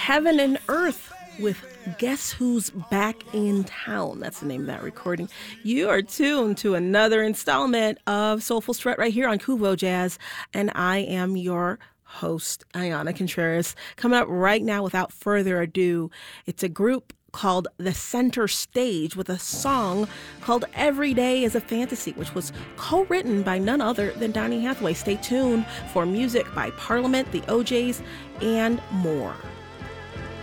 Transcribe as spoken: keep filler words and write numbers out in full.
Heaven and Earth with Guess Who's Back in Town. That's the name of that recording. You are tuned to another installment of Soulful Strut right here on Kuvo Jazz, and I am your host, Ayana Contreras. Coming up right now, without further ado, it's a group called The Center Stage with a song called Every Day is a Fantasy, which was co-written by none other than Donny Hathaway. Stay tuned for music by Parliament, the O Js, and more.